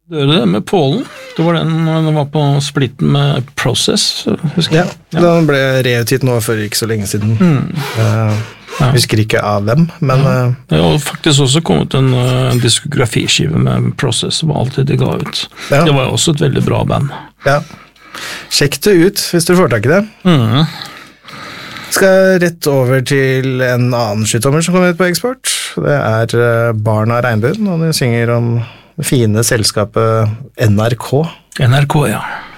Det det med Polen. Det var den når den var på splitten med Process, husker jeg. Ja, den ble reutgitt nå for ikke så lenge siden. Husker ikke av hvem, men... Det har faktisk også kommet en diskografiskive med Process, som alltid de ga ut. Ja. Det var jo også et veldig bra band. Ja, sjekk det ut hvis du får tak i det. Skal rett over til en annen skyttommer som kommer ut på eksport. Det Barn av Regnbuen, og de synger om det fine selskapet NRK. NRK, ja.